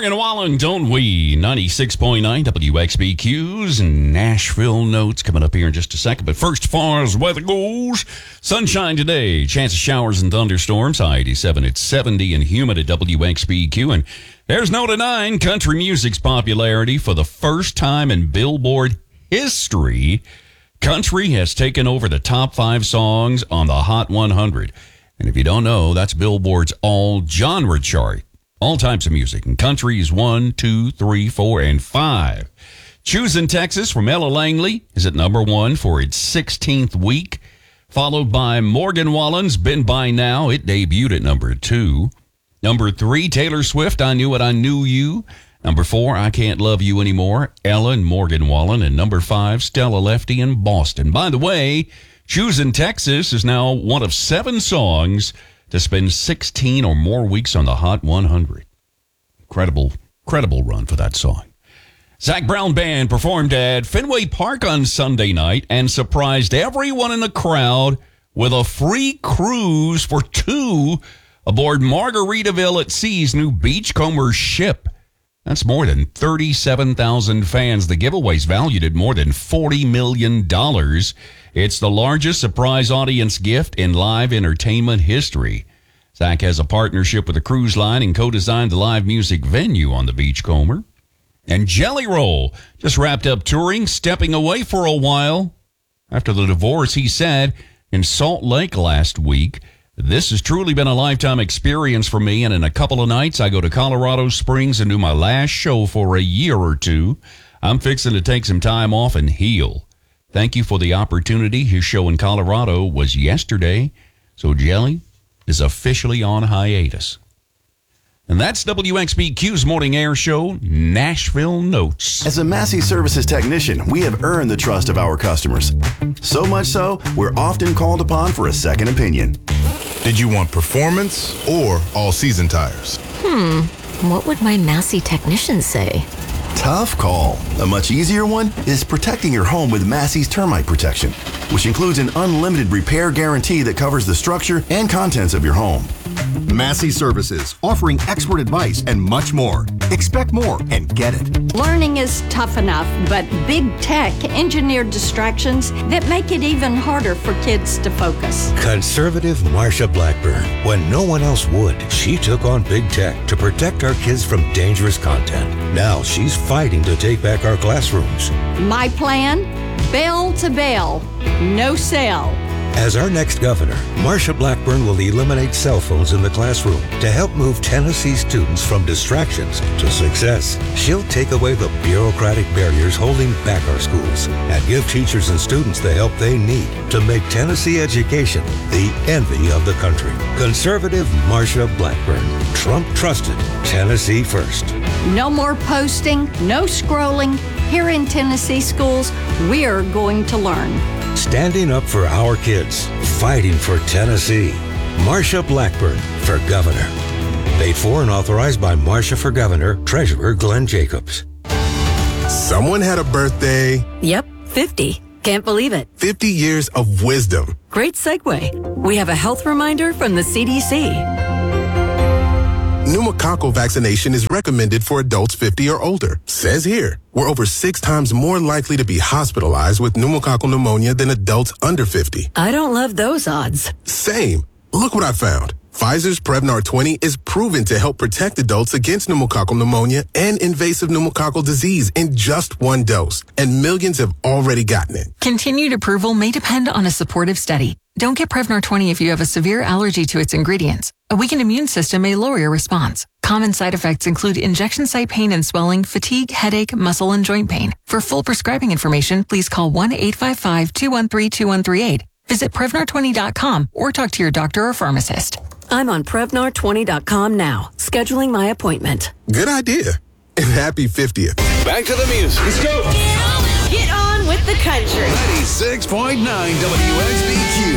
Morgan Wallen, don't we? 96.9 WXBQ's Nashville Notes coming up here in just a second. But first, as far as weather goes, sunshine today. Chance of showers and thunderstorms. High 87. It's 70 and humid at WXBQ. And there's no denying country music's popularity. For the first time in Billboard history, country has taken over the top 5 songs on the Hot 100. And if you don't know, that's Billboard's all-genre chart. All types of music. And country is 1, 2, 3, 4, and 5. Choosing Texas from Ella Langley is at number 1 for its 16th week. Followed by Morgan Wallen's Been By Now. It debuted at number 2. Number 3, Taylor Swift, I Knew It, I Knew You. Number 4, I Can't Love You Anymore. Ella and Morgan Wallen. And number 5, Stella Lefty in Boston. By the way, Choosing Texas is now one of 7 songs to spend 16 or more weeks on the Hot 100. Incredible run for that song. Zac Brown Band performed at Fenway Park on Sunday night and surprised everyone in the crowd with a free cruise for 2 aboard Margaritaville at Sea's new Beachcomber ship. That's more than 37,000 fans. The giveaway's valued at more than $40 million. It's the largest surprise audience gift in live entertainment history. Zac has a partnership with a cruise line and co-designed the live music venue on the Beachcomber. And Jelly Roll just wrapped up touring, stepping away for a while. After the divorce, he said in Salt Lake last week, "This has truly been a lifetime experience for me, and in a couple of nights, I go to Colorado Springs and do my last show for a year or 2. I'm fixing to take some time off and heal. Thank you for the opportunity. His show in Colorado was yesterday, so Jelly is officially on hiatus." And that's WXBQ's Morning Air Show, Nashville Notes. As a Massey Services technician, we have earned the trust of our customers. So much so, we're often called upon for a second opinion. Did you want performance or all-season tires? What would my Massey technician say? Tough call. A much easier one is protecting your home with Massey's termite protection, which includes an unlimited repair guarantee that covers the structure and contents of your home. Massey Services, offering expert advice and much more. Expect more and get it. Learning is tough enough, but big tech engineered distractions that make it even harder for kids to focus. Conservative Marsha Blackburn. When no one else would, she took on big tech to protect our kids from dangerous content. Now she's fighting to take back our classrooms. My plan? Bell to bell. No cell. As our next governor, Marsha Blackburn will eliminate cell phones in the classroom to help move Tennessee students from distractions to success. She'll take away the bureaucratic barriers holding back our schools and give teachers and students the help they need to make Tennessee education the envy of the country. Conservative Marsha Blackburn. Trump trusted. Tennessee first. No more posting, no scrolling. Here in Tennessee schools, we're going to learn. Standing up for our kids, fighting for Tennessee. Marsha Blackburn for governor. Paid for and authorized by Marsha for Governor, Treasurer Glenn Jacobs. Someone had a birthday. Yep, 50. Can't believe it. 50 years of wisdom. Great segue. We have a health reminder from the CDC. Pneumococcal vaccination is recommended for adults 50 or older. Says here, we're over 6 times more likely to be hospitalized with pneumococcal pneumonia than adults under 50. I don't love those odds. Same. Look what I found. Pfizer's Prevnar 20 is proven to help protect adults against pneumococcal pneumonia and invasive pneumococcal disease in just 1 dose. And millions have already gotten it. Continued approval may depend on a supportive study. Don't get Prevnar 20 if you have a severe allergy to its ingredients. A weakened immune system may lower your response. Common side effects include injection site pain and swelling, fatigue, headache, muscle, and joint pain. For full prescribing information, please call 1-855-213-2138. Visit Prevnar20.com or talk to your doctor or pharmacist. I'm on Prevnar20.com now, scheduling my appointment. Good idea. And happy 50th. Back to the music. Let's go. Get on with the country. 96.9 WXBQ.